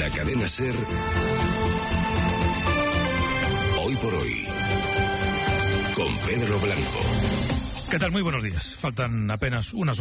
La cadena SER, hoy por hoy, con Pedro Blanco. ¿Qué tal? Muy buenos días. Faltan apenas unas horas